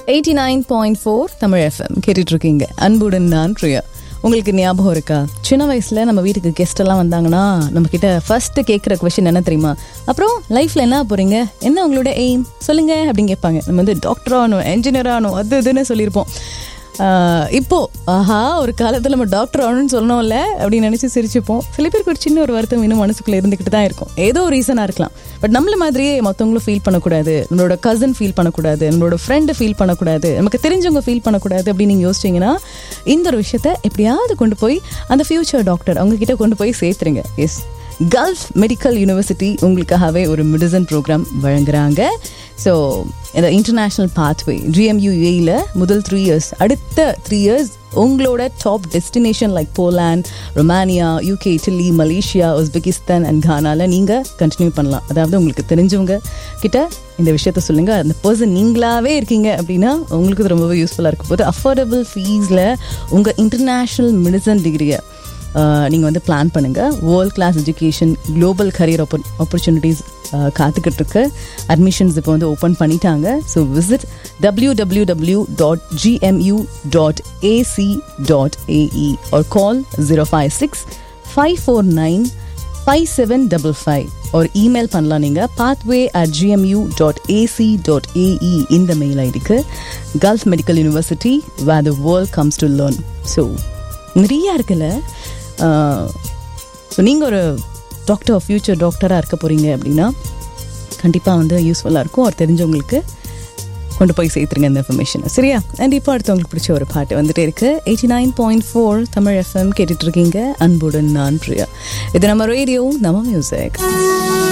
89.4 Tamil FM கேட்டுட்டு இருக்கீங்க. அன்புடன் நான் பிரியா. உங்களுக்கு ஞாபகம் இருக்கா, சின்ன வயசுல நம்ம வீட்டுக்கு கெஸ்ட் எல்லாம் வந்தாங்கன்னா நம்ம கிட்ட ஃபர்ஸ்ட் கேட்குற கொஸ்டின் என்ன தெரியுமா? அப்புறம் லைஃப்ல என்ன போறீங்க, என்ன உங்களோட எய்ம் சொல்லுங்க அப்படின்னு கேட்பாங்க. நம்ம வந்து டாக்டர் ஆகணும், என்ஜினியர் ஆகணும், அது இதுன்னு சொல்லியிருப்போம். இப்போ ஆஹா ஒரு காலத்தில் நம்ம டாக்டர் ஆகணும்னு சொல்லணும்ல அப்படின்னு நினச்சி சிரிச்சுப்போம். சில பேருக்கு ஒரு சின்ன ஒரு வருத்தம் இன்னும் மனசுக்குள்ளே இருந்துக்கிட்டு தான் இருக்கும். ஏதோ ஒரு ரீசனாக இருக்கலாம். பட் நம்மள மாதிரியே மற்றவங்களும் ஃபீல் பண்ணக்கூடாது, நம்மளோட கசின் ஃபீல் பண்ணக்கூடாது, நம்மளோட ஃப்ரெண்டு ஃபீல் பண்ணக்கூடாது, நமக்கு தெரிஞ்சவங்க ஃபீல் பண்ணக்கூடாது அப்படின்னு நீங்கள் யோசிச்சிங்கன்னா இந்த ஒரு விஷயத்த எப்படியாவது கொண்டு போய் அந்த ஃபியூச்சர் டாக்டர் அவங்கக்கிட்ட கொண்டு போய் சேர்த்துருங்க. எஸ், கல்ஃப் மெடிக்கல் யூனிவர்சிட்டி உங்களுக்காகவே ஒரு மெடிசன் ப்ரோக்ராம் வழங்குறாங்க. ஸோ இந்த இன்டர்நேஷ்னல் பாத்வே GMUAல முதல் 3 இயர்ஸ், அடுத்த 3 இயர்ஸ் உங்களோட top destination like Poland, Romania, UK, idli, Malaysia, Uzbekistan and கானால நீங்கள் கண்டினியூ பண்ணலாம். அதாவது உங்களுக்கு தெரிஞ்சவங்க கிட்ட இந்த விஷயத்த சொல்லுங்கள். அந்த பர்சன் நீங்களாவே இருக்கீங்க அப்படின்னா உங்களுக்கு இது ரொம்பவே யூஸ்ஃபுல்லாக இருக்கும். போது அஃபோர்டபுள் ஃபீஸில் உங்கள் இன்டர்நேஷ்னல் மெடிசன் டிகிரியை நீங்கள் வந்து பிளான் பண்ணுங்கள். World class education, global career opportunities காத்துக்கிட்டு இருக்கு. அட்மிஷன்ஸ் இப்போ வந்து ஓப்பன் பண்ணிட்டாங்க. So visit www.gmu.ac.ae or call 056-549-5755 or email பண்ணலாம் நீங்கள் pathway@gmu.ac.ae இந்த மெயில் ஐடிக்கு. Gulf medical university where the world comes to learn. So நிறையா இருக்குல்ல. ஸோ நீங்கள் ஒரு டாக்டர், ஃப்யூச்சர் டாக்டராக இருக்க போகிறீங்க அப்படின்னா கண்டிப்பாக வந்து யூஸ்ஃபுல்லாக இருக்கும். அவர் தெரிஞ்சவங்களுக்கு கொண்டு போய் சேர்த்துருங்க இந்த இன்ஃபர்மேஷனை, சரியா? அண்ட் இப்போ அடுத்தவங்களுக்கு பிடிச்ச ஒரு பாட்டு வந்துட்டே இருக்கு. 89.4 தமிழ் FM கேட்டுட்ருக்கீங்க. அன்புடன் நான் பிரியா. இது நம்ம ரேடியோ, நம்ம மியூசிக்.